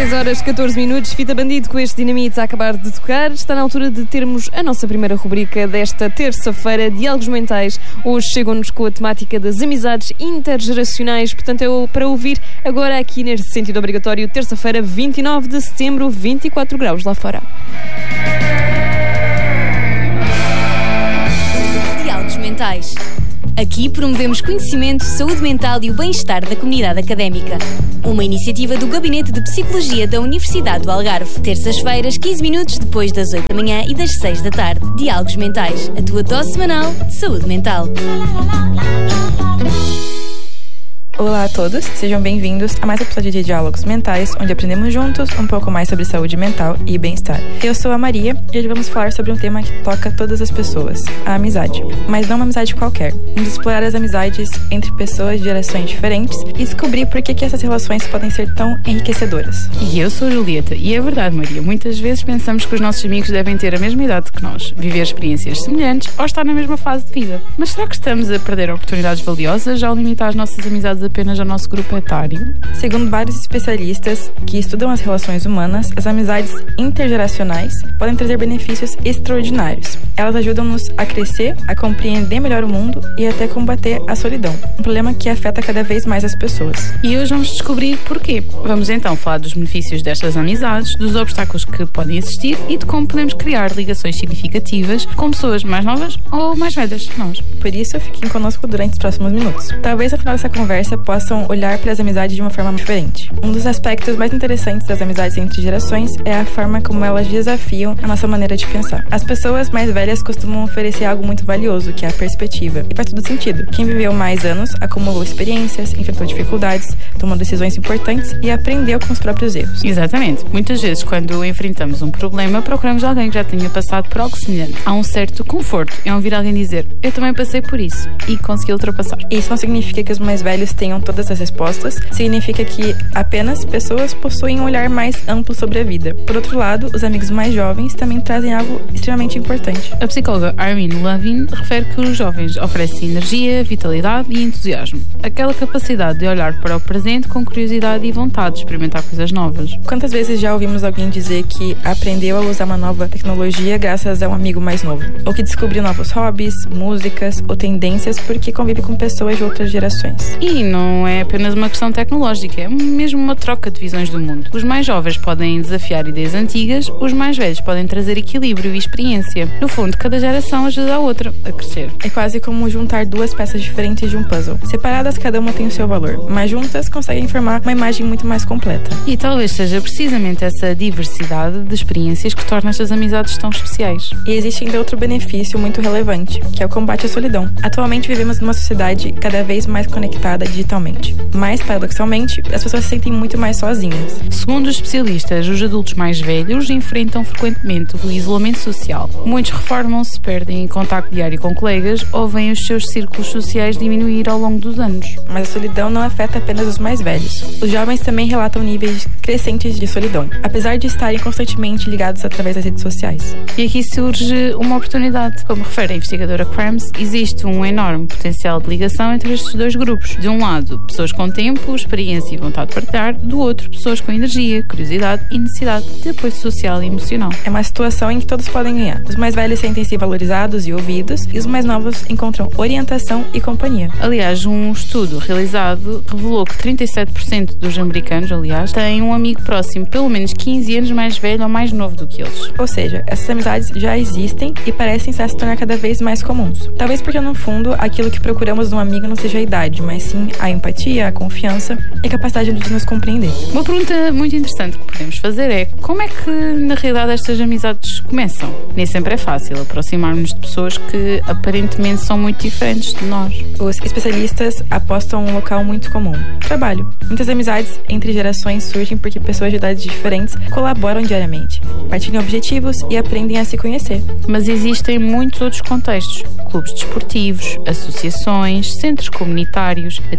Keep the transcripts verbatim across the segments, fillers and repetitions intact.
dez horas, catorze minutos, Fita Bandido com este Dinamite a acabar de tocar. Está na altura de termos a nossa primeira rubrica desta terça-feira, Diálogos Mentais. Hoje chegam-nos com a temática das amizades intergeracionais, portanto é para ouvir agora aqui neste sentido obrigatório, terça-feira, vinte e nove de setembro, vinte e quatro graus lá fora. Diálogos Mentais. Aqui promovemos conhecimento, saúde mental e o bem-estar da comunidade académica. Uma iniciativa do Gabinete de Psicologia da Universidade do Algarve. Terças-feiras, quinze minutos depois das oito da manhã e das seis da tarde. Diálogos Mentais, a tua dose semanal de saúde mental. Olá a todos, sejam bem-vindos a mais um episódio de Diálogos Mentais, onde aprendemos juntos um pouco mais sobre saúde mental e bem-estar. Eu sou a Maria e hoje vamos falar sobre um tema que toca todas as pessoas, a amizade. Mas não uma amizade qualquer. Vamos explorar as amizades entre pessoas de gerações diferentes e descobrir por que, que essas relações podem ser tão enriquecedoras. E eu sou a Julieta, e é verdade, Maria, muitas vezes pensamos que os nossos amigos devem ter a mesma idade que nós, viver experiências semelhantes ou estar na mesma fase de vida. Mas será que estamos a perder oportunidades valiosas ao limitar as nossas amizades apenas ao nosso grupo etário? Segundo vários especialistas que estudam as relações humanas, as amizades intergeracionais podem trazer benefícios extraordinários. Elas ajudam-nos a crescer, a compreender melhor o mundo e até combater a solidão, um problema que afeta cada vez mais as pessoas. E hoje vamos descobrir porquê. Vamos então falar dos benefícios destas amizades, dos obstáculos que podem existir e de como podemos criar ligações significativas com pessoas mais novas ou mais velhas que nós. Por isso, fiquem conosco durante os próximos minutos. Talvez ao final dessa conversa possam olhar para as amizades de uma forma diferente. Um dos aspectos mais interessantes das amizades entre gerações é a forma como elas desafiam a nossa maneira de pensar. As pessoas mais velhas costumam oferecer algo muito valioso, que é a perspectiva. E faz todo sentido. Quem viveu mais anos acumulou experiências, enfrentou dificuldades, tomou decisões importantes e aprendeu com os próprios erros. Exatamente. Muitas vezes, quando enfrentamos um problema, procuramos alguém que já tenha passado por algo semelhante. Há um certo conforto em ouvir alguém dizer: eu também passei por isso e consegui ultrapassar. Isso não significa que os mais velhos tenham todas as respostas, significa que apenas pessoas possuem um olhar mais amplo sobre a vida. Por outro lado, os amigos mais jovens também trazem algo extremamente importante. A psicóloga Irene Levin refere que os jovens oferecem energia, vitalidade e entusiasmo. Aquela capacidade de olhar para o presente com curiosidade e vontade de experimentar coisas novas. Quantas vezes já ouvimos alguém dizer que aprendeu a usar uma nova tecnologia graças a um amigo mais novo? Ou que descobriu novos hobbies, músicas ou tendências porque convive com pessoas de outras gerações? E não é apenas uma questão tecnológica, é mesmo uma troca de visões do mundo. Os mais jovens podem desafiar ideias antigas, os mais velhos podem trazer equilíbrio e experiência. No fundo, cada geração ajuda a outra a crescer. É quase como juntar duas peças diferentes de um puzzle. Separadas, cada uma tem o seu valor, mas juntas conseguem formar uma imagem muito mais completa. E talvez seja precisamente essa diversidade de experiências que torna estas amizades tão especiais. E existe ainda outro benefício muito relevante, que é o combate à solidão. Atualmente vivemos numa sociedade cada vez mais conectada digitalmente. Mas, paradoxalmente, as pessoas se sentem muito mais sozinhas. Segundo os especialistas, os adultos mais velhos enfrentam frequentemente o isolamento social. Muitos reformam-se, perdem contacto diário com colegas ou veem os seus círculos sociais diminuir ao longo dos anos. Mas a solidão não afeta apenas os mais velhos. Os jovens também relatam níveis crescentes de solidão, apesar de estarem constantemente ligados através das redes sociais. E aqui surge uma oportunidade. Como refere a investigadora Krams, existe um enorme potencial de ligação entre estes dois grupos. De um lado, pessoas com tempo, experiência e vontade de partilhar; do outro, pessoas com energia, curiosidade e necessidade de apoio social e emocional. É uma situação em que todos podem ganhar. Os mais velhos sentem-se valorizados e ouvidos, e os mais novos encontram orientação e companhia. Aliás, um estudo realizado revelou que trinta e sete por cento dos americanos, aliás, têm um amigo próximo pelo menos quinze anos mais velho ou mais novo do que eles. Ou seja, essas amizades já existem e parecem se tornar cada vez mais comuns. Talvez porque, no fundo, aquilo que procuramos num amigo não seja a idade, mas sim a empatia, a confiança e a capacidade de nos compreender. Uma pergunta muito interessante que podemos fazer é: como é que, na realidade, estas amizades começam? Nem sempre é fácil aproximar-nos de pessoas que aparentemente são muito diferentes de nós. Os especialistas apostam um local muito comum: trabalho. Muitas amizades entre gerações surgem porque pessoas de idades diferentes colaboram diariamente, partilham objetivos e aprendem a se conhecer. Mas existem muitos outros contextos: clubes desportivos, associações, centros comunitários, atividades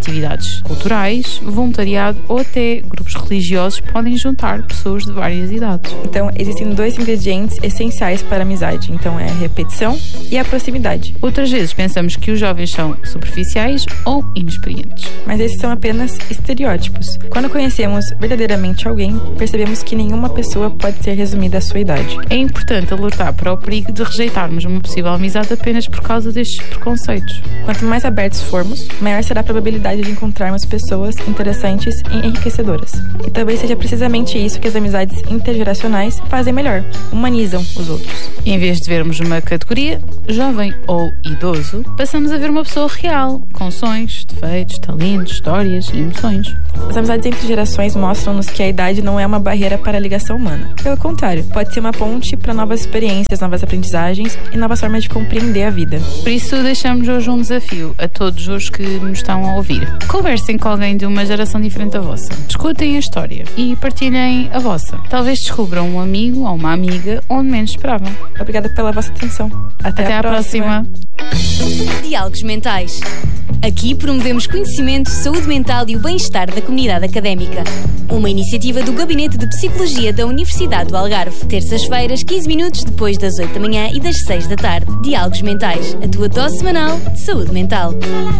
atividades culturais, voluntariado ou até grupos religiosos podem juntar pessoas de várias idades. Então, existem dois ingredientes essenciais para a amizade. Então, é a repetição e a proximidade. Outras vezes pensamos que os jovens são superficiais ou inexperientes. Mas esses são apenas estereótipos. Quando conhecemos verdadeiramente alguém, percebemos que nenhuma pessoa pode ser resumida à sua idade. É importante alertar para o perigo de rejeitarmos uma possível amizade apenas por causa destes preconceitos. Quanto mais abertos formos, maior será a probabilidade de encontrarmos pessoas interessantes e enriquecedoras. E talvez seja precisamente isso que as amizades intergeracionais fazem melhor, humanizam os outros. Em vez de vermos uma categoria, jovem ou idoso, passamos a ver uma pessoa real, com sonhos, defeitos, talentos, histórias e emoções. As amizades entre gerações mostram-nos que a idade não é uma barreira para a ligação humana. Pelo contrário, pode ser uma ponte para novas experiências, novas aprendizagens e novas formas de compreender a vida. Por isso, deixamos hoje um desafio a todos os que nos estão a ouvir. Conversem com alguém de uma geração diferente da vossa. Escutem a história e partilhem a vossa. Talvez descubram um amigo ou uma amiga onde menos esperavam. Obrigada pela vossa atenção. Até, Até a à próxima. próxima. Diálogos Mentais. Aqui promovemos conhecimento, saúde mental e o bem-estar da comunidade académica. Uma iniciativa do Gabinete de Psicologia da Universidade do Algarve. Terças-feiras, quinze minutos depois das oito da manhã e das seis da tarde. Diálogos Mentais. A tua dose semanal de saúde mental.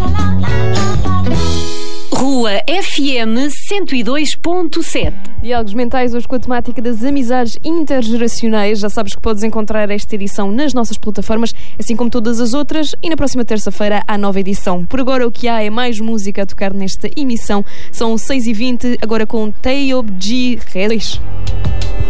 Rua F M cento e dois ponto sete. Diálogos Mentais, hoje com a temática das amizades intergeracionais. Já sabes que podes encontrar esta edição nas nossas plataformas, assim como todas as outras, e na próxima terça-feira há nova edição. Por agora o que há é mais música a tocar nesta emissão. São seis e vinte, agora com Taeyeon G.